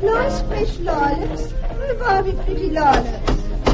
Nice fresh lilacs. What about it, pretty lilacs?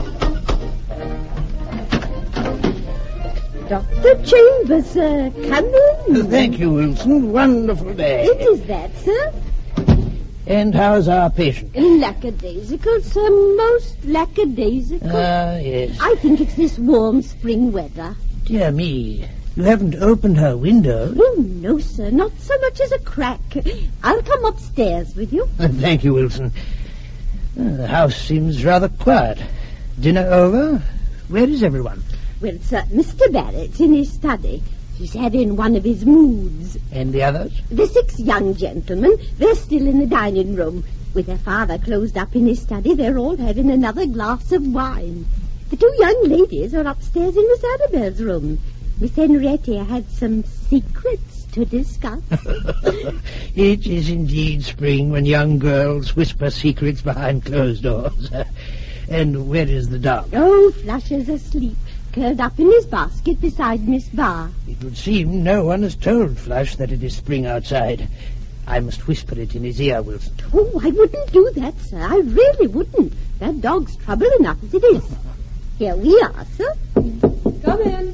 Dr. Chambers, come in. Thank you, Wilson. Wonderful day. It is that, sir. And how's our patient? Lackadaisical, sir. Most lackadaisical. Yes. I think it's this warm spring weather. Dear me. You haven't opened her window. Oh, no, sir. Not so much as a crack. I'll come upstairs with you. Thank you, Wilson. The house seems rather quiet. Dinner over? Where is everyone? Well, sir, Mr. Barrett's in his study. He's having one of his moods. And the others? The 6 young gentlemen, they're still in the dining room. With their father closed up in his study, they're all having another glass of wine. The 2 young ladies are upstairs in Miss Annabel's room. Miss Henrietta had some secrets to discuss. It is indeed spring when young girls whisper secrets behind closed doors. And where is the dog? Oh, Flush is asleep, curled up in his basket beside Miss Barr. It would seem no one has told Flush that it is spring outside. I must whisper it in his ear, Wilson. Oh, I wouldn't do that, sir. I really wouldn't. That dog's trouble enough as it is. Here we are, sir. Come in.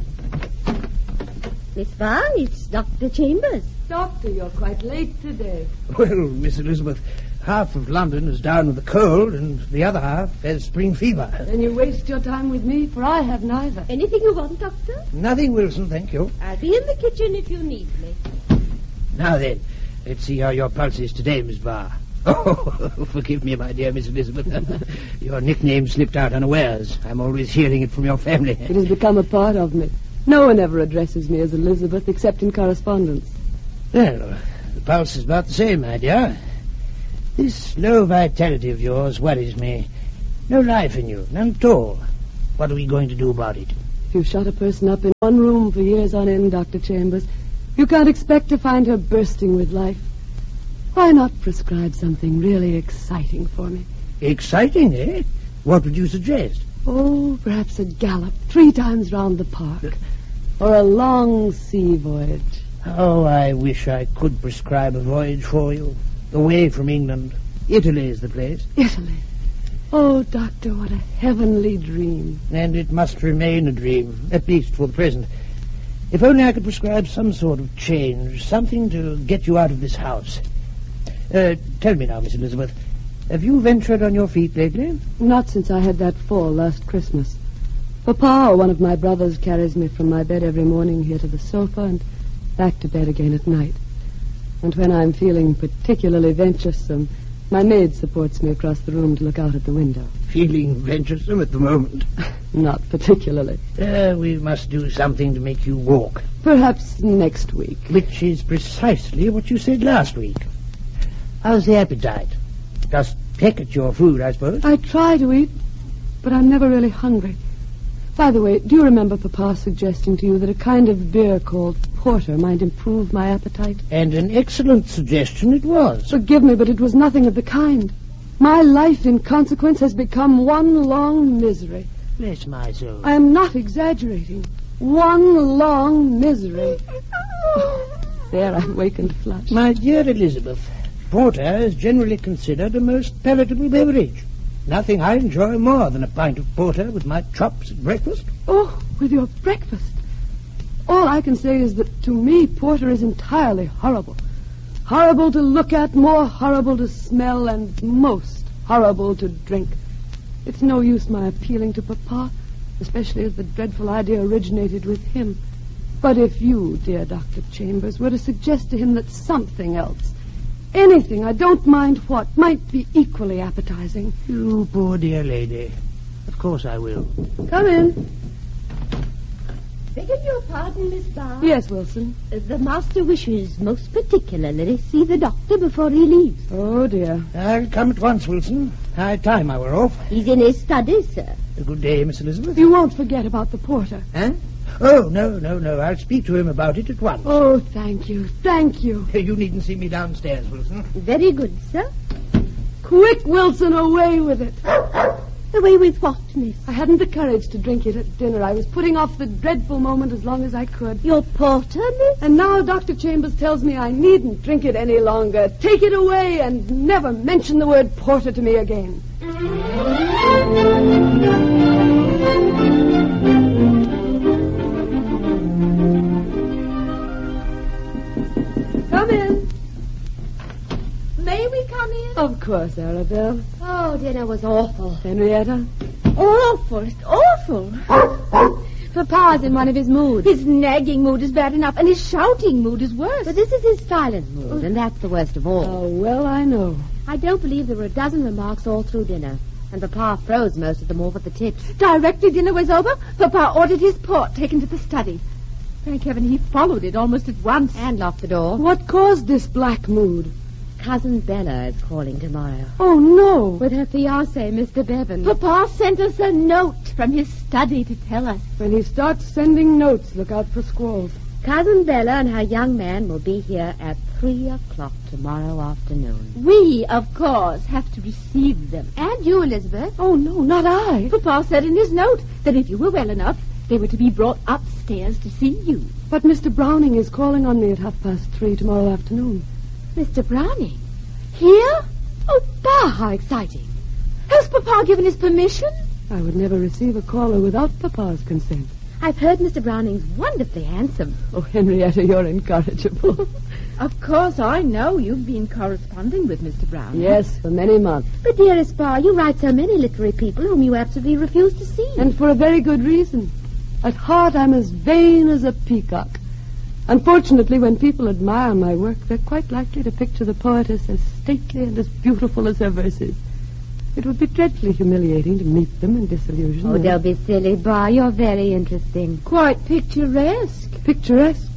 Miss Barr, it's Dr. Chambers. Doctor, you're quite late today. Well, Miss Elizabeth, half of London is down with the cold and the other half has spring fever. Then you waste your time with me, for I have neither. Anything you want, Doctor? Nothing, Wilson, thank you. I'll be in the kitchen if you need me. Now then, let's see how your pulse is today, Miss Barr. Oh, forgive me, my dear Miss Elizabeth. Your nickname slipped out unawares. I'm always hearing it from your family. It has become a part of me. No one ever addresses me as Elizabeth except in correspondence. Well, the pulse is about the same, my dear. This low vitality of yours worries me. No life in you, none at all. What are we going to do about it? If you've shut a person up in one room for years on end, Dr. Chambers, you can't expect to find her bursting with life. Why not prescribe something really exciting for me? Exciting, eh? What would you suggest? Oh, perhaps a gallop 3 times round the park. Or a long sea voyage. Oh, I wish I could prescribe a voyage for you. Away from England. Italy is the place. Italy. Oh, Doctor, what a heavenly dream. And it must remain a dream, at least for the present. If only I could prescribe some sort of change, something to get you out of this house. Tell me now, Miss Elizabeth, have you ventured on your feet lately? Not since I had that fall last Christmas. Papa or one of my brothers carries me from my bed every morning here to the sofa and back to bed again at night. And when I'm feeling particularly venturesome, my maid supports me across the room to look out at the window. Feeling venturesome at the moment? Not particularly. We must do something to make you walk. Perhaps next week. Which is precisely what you said last week. How's the appetite? Just peck at your food, I suppose? I try to eat, but I'm never really hungry. By the way, do you remember Papa suggesting to you that a kind of beer called porter might improve my appetite? And an excellent suggestion it was. Forgive me, but it was nothing of the kind. My life, in consequence, has become one long misery. Bless my soul. I am not exaggerating. One long misery. Oh, there, I wakened Flush. My dear Elizabeth, porter is generally considered a most palatable beverage. Nothing I enjoy more than a pint of porter with my chops at breakfast. Oh, with your breakfast. All I can say is that to me, porter is entirely horrible. Horrible to look at, more horrible to smell, and most horrible to drink. It's no use my appealing to Papa, especially as the dreadful idea originated with him. But if you, dear Dr. Chambers, were to suggest to him that something else, anything, I don't mind what, might be equally appetizing. You poor dear lady. Of course I will. Come in. Begging your pardon, Miss Barr? Yes, Wilson. The master wishes most particularly to see the doctor before he leaves. Oh, dear. I'll come at once, Wilson. High time I were off. He's in his study, sir. Good day, Miss Elizabeth. You won't forget about the porter. Huh? Oh, no. I'll speak to him about it at once. Oh, thank you. Thank you. You needn't see me downstairs, Wilson. Very good, sir. Quick, Wilson, away with it. Away with what, miss? I hadn't the courage to drink it at dinner. I was putting off the dreadful moment as long as I could. Your porter, miss? And now Dr. Chambers tells me I needn't drink it any longer. Take it away and never mention the word porter to me again. Come in. May we come in? Of course, Arabelle. Oh, dinner was awful. Henrietta? Awful. It's awful. Papa's in one of his moods. His nagging mood is bad enough, and his shouting mood is worse. But this is his silent mood, and that's the worst of all. Oh, well, I know. I don't believe there were a dozen remarks all through dinner, and Papa froze most of them off at the tips. Directly dinner was over, Papa ordered his port taken to the study. Thank heaven he followed it almost at once. And locked the door. What caused this black mood? Cousin Bella is calling tomorrow. Oh, no. With her fiancé, Mr. Bevan. Papa sent us a note from his study to tell us. When he starts sending notes, look out for squalls. Cousin Bella and her young man will be here at 3 o'clock tomorrow afternoon. We, of course, have to receive them. And you, Elizabeth. Oh, no, not I. Papa said in his note that if you were well enough, they were to be brought upstairs to see you. But Mr. Browning is calling on me at 3:30 tomorrow afternoon. Mr. Browning? Here? Oh, bah, how exciting. Has Papa given his permission? I would never receive a caller without Papa's consent. I've heard Mr. Browning's wonderfully handsome. Oh, Henrietta, you're incorrigible. Of course, I know you've been corresponding with Mr. Browning. Yes, for many months. But, dearest Pa, you write so many literary people whom you absolutely refuse to see. And for a very good reason. At heart, I'm as vain as a peacock. Unfortunately, when people admire my work, they're quite likely to picture the poetess as stately and as beautiful as her verses. It would be dreadfully humiliating to meet them in disillusion. Oh, don't be silly, Bar. You're very interesting. Quite picturesque. Picturesque?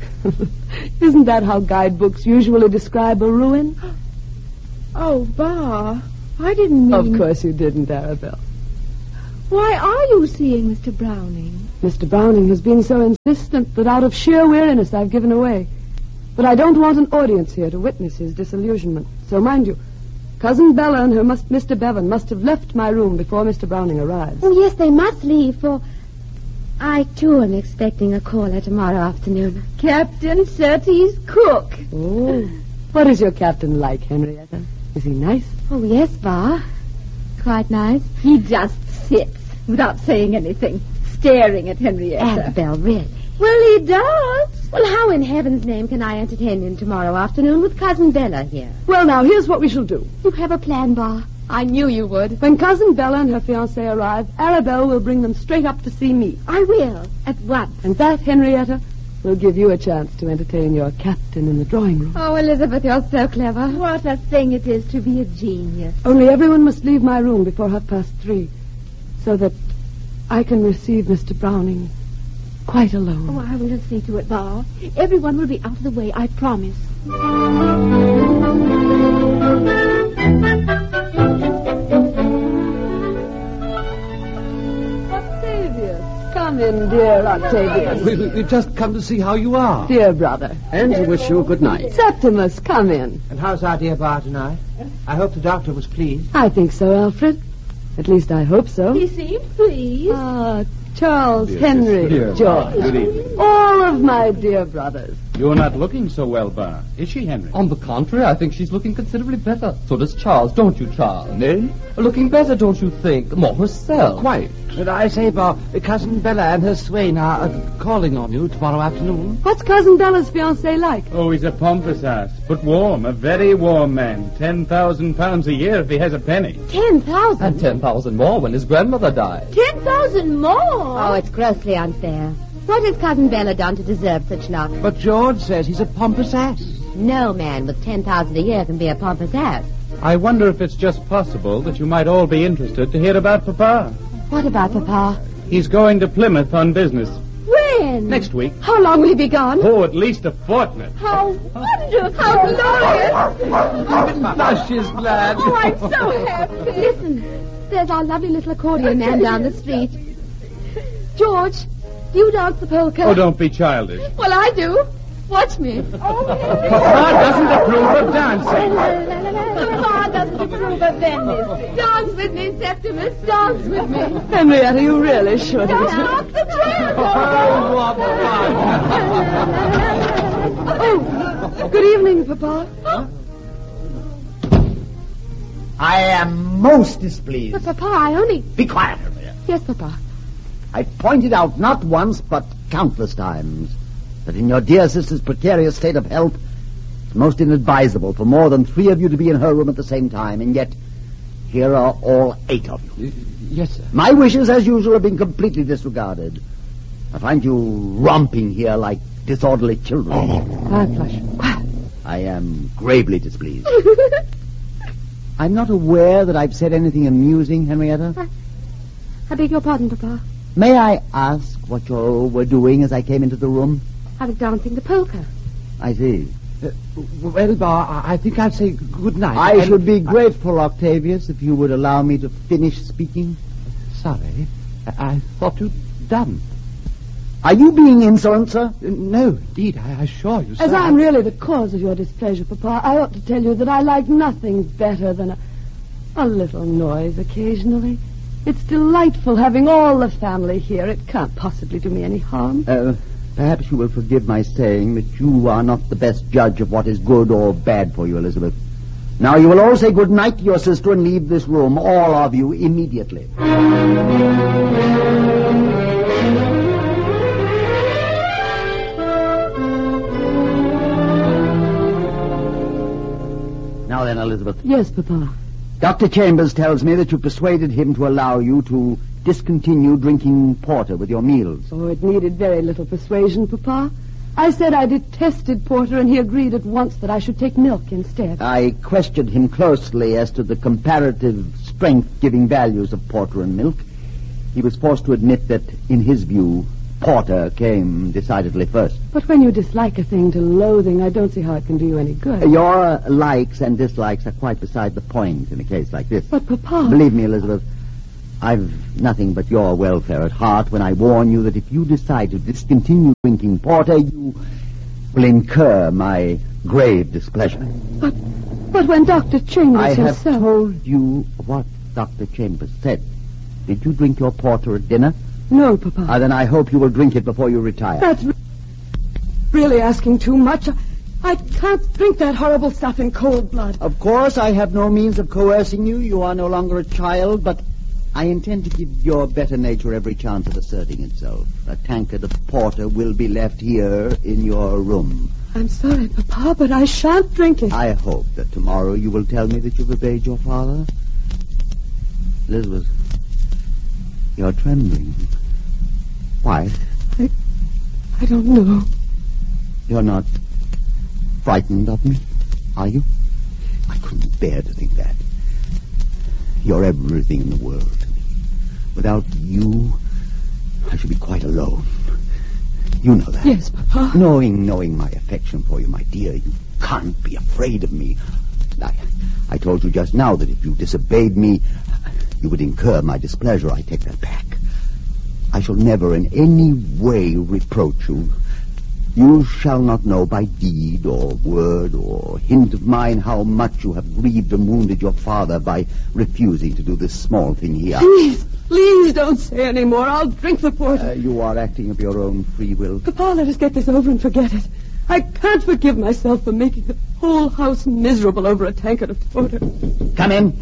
Isn't that how guidebooks usually describe a ruin? Oh, Bar, I didn't mean... Of course you didn't, Arabelle. Why are you seeing Mr. Browning? Mr. Browning has been so insistent that out of sheer weariness I've given away. But I don't want an audience here to witness his disillusionment. So mind you, Cousin Bella and Mr. Bevan must have left my room before Mr. Browning arrives. Oh, yes, they must leave, for I, too, am expecting a caller tomorrow afternoon. Captain Surtees' cook. Oh. What is your captain like, Henrietta? Is he nice? Oh, yes, Bar. Quite nice. He just sits without saying anything, staring at Henrietta. Annabelle, really? Well, he does. Well, how in heaven's name can I entertain him tomorrow afternoon with Cousin Bella here? Well, now, here's what we shall do. You have a plan, Bar. I knew you would. When Cousin Bella and her fiancé arrive, Arabelle will bring them straight up to see me. I will, at once. And that, Henrietta, will give you a chance to entertain your captain in the drawing room. Oh, Elizabeth, you're so clever. What a thing it is to be a genius. Only everyone must leave my room before 3:30, so that I can receive Mr. Browning quite alone. Oh, I will see to it, Bar. Everyone will be out of the way, I promise. Octavius, come in, dear Octavius. We've just come to see how you are. Dear brother. And to wish you a good night. Septimus, come in. And how's our dear Bar tonight? I hope the doctor was pleased. I think so, Alfred. At least I hope so. He seemed pleased. Ah, Charles, Henry, Dear George. Good evening. All of my dear brothers. You're not looking so well, Bar. Is she, Henry? On the contrary, I think she's looking considerably better. So does Charles, don't you, Charles? Nay? Looking better, don't you think? More herself. Quite. But I say, Bar, Cousin Bella and her swain are calling on you tomorrow afternoon. What's Cousin Bella's fiancé like? Oh, he's a pompous ass, but warm, a very warm man. 10,000 pounds a year if he has a penny. 10,000? And 10,000 more when his grandmother died. 10,000 more? Oh, it's grossly unfair. What has Cousin Bella done to deserve such luck? But George says he's a pompous ass. No man with 10,000 a year can be a pompous ass. I wonder if it's just possible that you might all be interested to hear about Papa. What about Papa? He's going to Plymouth on business. When? Next week. How long will he be gone? Oh, at least a fortnight. How wonderful! How glorious! Now she's glad. Oh, I'm so happy. Listen, there's our lovely little accordion man down the street. George, do you dance the polka? Oh, don't be childish. Well, I do. Watch me. Papa doesn't approve of dancing. Papa doesn't approve of then, Miss. Dance with me, Septimus. Dance with me. Henrietta, you really should. Stop the train. Oh, good evening, Papa. I am most displeased. But, Papa, I only... Be quiet, Henrietta. Yes, Papa. I pointed out not once, but countless times, that in your dear sister's precarious state of health, it's most inadvisable for more than 3 of you to be in her room at the same time, and yet here are all 8 of you. Yes, sir. My wishes, as usual, have been completely disregarded. I find you romping here like disorderly children. I am gravely displeased. I'm not aware that I've said anything amusing, Henrietta. I beg your pardon, Papa. May I ask what you were doing as I came into the room? I was dancing the polka. I see. Well, Bar, I think I'll say good night. I should be grateful, Octavius, if you would allow me to finish speaking. Sorry. I thought you'd done. Are you being insolent, sir? No, indeed, I assure you, sir. As I'm really the cause of your displeasure, Papa, I ought to tell you that I like nothing better than a little noise occasionally. It's delightful having all the family here. It can't possibly do me any harm. Perhaps you will forgive my saying that you are not the best judge of what is good or bad for you, Elizabeth. Now, you will all say good night to your sister and leave this room, all of you, immediately. Now then, Elizabeth. Yes, Papa. Dr. Chambers tells me that you persuaded him to allow you to discontinue drinking porter with your meals. Oh, it needed very little persuasion, Papa. I said I detested porter, and he agreed at once that I should take milk instead. I questioned him closely as to the comparative strength-giving values of porter and milk. He was forced to admit that, in his view, porter came decidedly first. But when you dislike a thing to loathing, I don't see how it can do you any good. Your likes and dislikes are quite beside the point in a case like this. But, Papa... Believe me, Elizabeth, I've nothing but your welfare at heart when I warn you that if you decide to discontinue drinking porter, you will incur my grave displeasure. But when Dr. Chambers I himself... have told you what Dr. Chambers said. Did you drink your porter at dinner? No, Papa. Then I hope you will drink it before you retire. That's really asking too much. I can't drink that horrible stuff in cold blood. Of course, I have no means of coercing you. You are no longer a child, but I intend to give your better nature every chance of asserting itself. A tankard of porter will be left here in your room. I'm sorry, Papa, but I shan't drink it. I hope that tomorrow you will tell me that you've obeyed your father. Elizabeth, you're trembling. Why? I don't know. You're not frightened of me, are you? I couldn't bear to think that. You're everything in the world to me. Without you, I should be quite alone. You know that. Yes, Papa. Knowing my affection for you, my dear, you can't be afraid of me. I told you just now that if you disobeyed me, you would incur my displeasure. I take that back. I shall never in any way reproach you. You shall not know by deed or word or hint of mine how much you have grieved and wounded your father by refusing to do this small thing he asked. Please don't say any more. I'll drink the porter. You are acting of your own free will. Papa, let us get this over and forget it. I can't forgive myself for making the whole house miserable over a tankard of porter. Come in.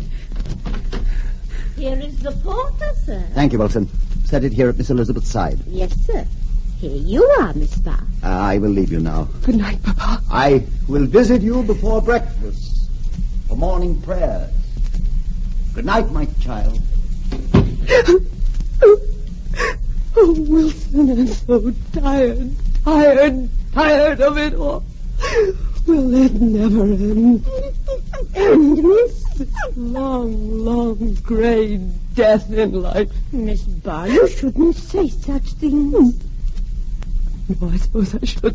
Here is the porter, sir. Thank you, Wilson. Set it here at Miss Elizabeth's side. Yes, sir. Here you are, Miss Barr. I will leave you now. Good night, Papa. I will visit you before breakfast for morning prayers. Good night, my child. Oh, Wilson, I'm so tired of it all. Will it never end? And, Miss... This long, grey death in life. Miss Barr, you shouldn't say such things. No, I suppose I should.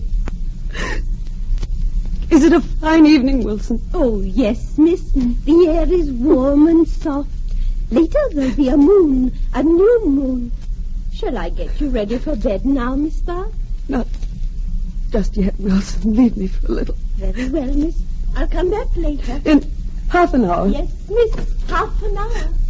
Is it a fine evening, Wilson? Oh, yes, miss. The air is warm and soft. Later there'll be a moon, a new moon. Shall I get you ready for bed now, Miss Barr? Not just yet, Wilson. Leave me for a little. Very well, miss. I'll come back later. Half an hour. Yes, miss. Half an hour.